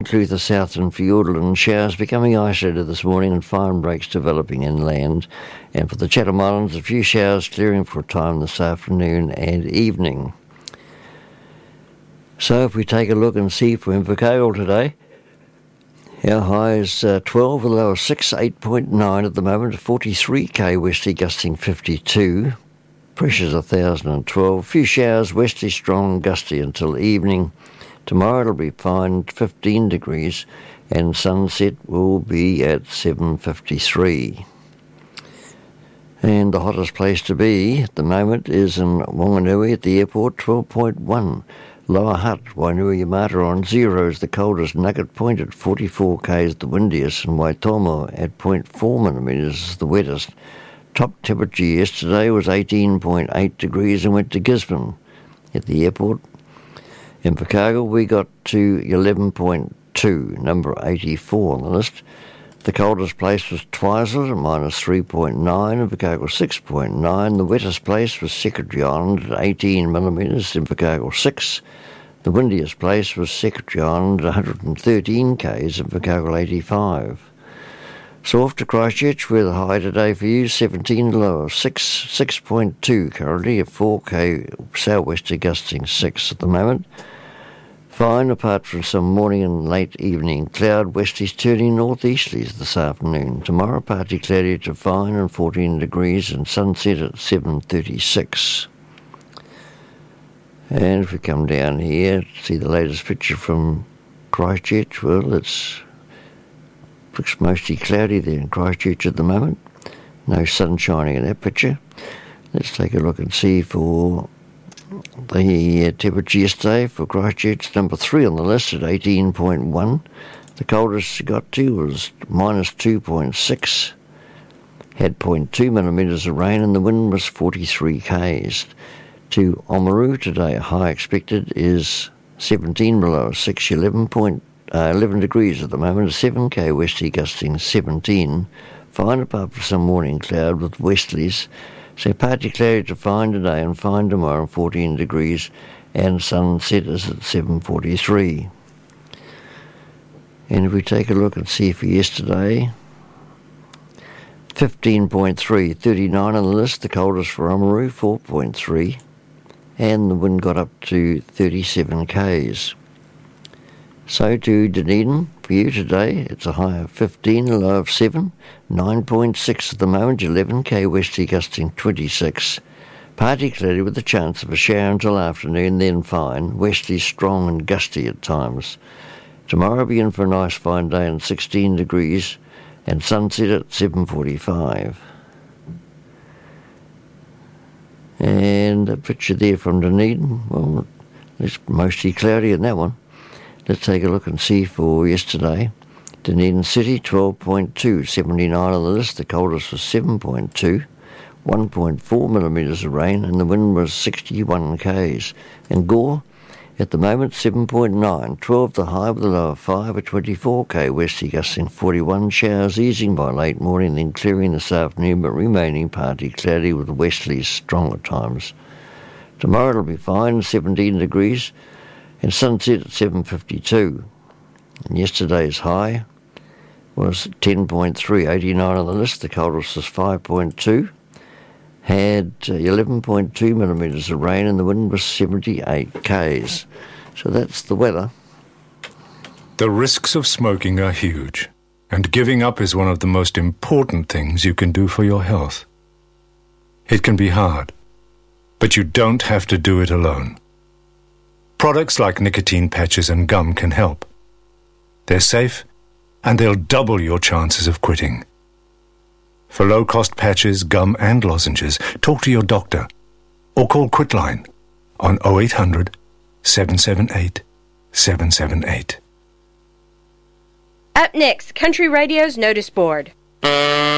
include the south and Fiordland. Showers becoming isolated this morning and fine breaks developing inland. And for the Chatham Islands, a few showers clearing for a time this afternoon and evening. So if we take a look and see for Invercargill today, our high is 12, the low is 6, 8.9 at the moment, 43k westerly gusting 52. Pressure's 1,012. Few showers, westerly strong, gusty until evening. Tomorrow it'll be fine, 15 degrees, and sunset will be at 7:53. And the hottest place to be at the moment is in Wanganui at the airport, 12.1. Lower Hutt, Wainuiomata on 0 is the coldest. Nugget Point at 44 k's the windiest, and Waitomo at 0.4 millimetres is the wettest. Top temperature yesterday was 18.8 degrees and went to Gisborne at the airport. In Invercargill we got to 11.2, number 84 on the list. The coldest place was Twizel at -3.9, Invercargill 6.9. The wettest place was Secretary Island at 18 millimetres, Invercargill 6. The windiest place was Secretary Island at 113 k's, Invercargill 85. So off to Christchurch, where the high today for you, 17, low of 6.2 currently, at 4k southwesterly gusting 6 at the moment. Fine, apart from some morning and late evening cloud, westerlies turning northeasterlies this afternoon. Tomorrow, partly cloudy to fine and 14 degrees and sunset at 7:36. And if we come down here, see the latest picture from Christchurch, well, looks mostly cloudy there in Christchurch at the moment. No sun shining in that picture. Let's take a look and see for the temperature yesterday for Christchurch, number 3 on the list at 18.1. The coldest it got to was -2.6. Had 0.2 millimetres of rain and the wind was 43 k's. To Oamaru today, a high expected is 17 below 6, 11 degrees at the moment, 7k westerly gusting 17. Fine apart from some morning cloud with westerlies. So partly cloudy to fine today and fine tomorrow, 14 degrees, and sunset is at 7:43. And if we take a look and see for yesterday, 15.3, 39 on the list, the coldest for Oamaru, 4.3, and the wind got up to 37 k's. So to Dunedin, for you today, it's a high of 15, a low of 7, 9.6 at the moment, 11k westerly gusting 26. Partly cloudy with a chance of a shower until afternoon, then fine, westerly strong and gusty at times. Tomorrow be in for a nice fine day and 16 degrees, and sunset at 7:45. And a picture there from Dunedin, well, it's mostly cloudy in that one. Let's take a look and see for yesterday. Dunedin City, 12.2, 79 on the list. The coldest was 7.2, 1.4 millimetres of rain, and the wind was 61 k's. And Gore, at the moment, 7.9, 12 the high with a low of 5, a 24k westerly gusting 41. Showers easing by late morning, then clearing this afternoon, but remaining partly cloudy with westerlies strong at times. Tomorrow it'll be fine, 17 degrees, and sunset at 7:52. And yesterday's high was 10.3, 89 on the list. The coldest was 5.2. Had 11.2 millimetres of rain and the wind was 78 k's. So that's the weather. The risks of smoking are huge, and giving up is one of the most important things you can do for your health. It can be hard, but you don't have to do it alone. Products like nicotine patches and gum can help. They're safe, and they'll double your chances of quitting. For low-cost patches, gum and lozenges, talk to your doctor or call Quitline on 0800 778 778. Up next, Country Radio's Notice Board.